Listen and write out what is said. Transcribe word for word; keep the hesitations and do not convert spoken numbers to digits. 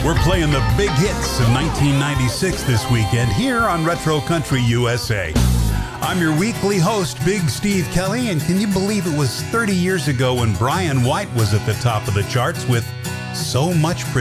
We're playing the big hits of nineteen ninety-six this weekend here on Retro Country U S A. I'm your weekly host, Big Steve Kelly, and can you believe it was thirty years ago when Brian White was at the top of the charts with So Much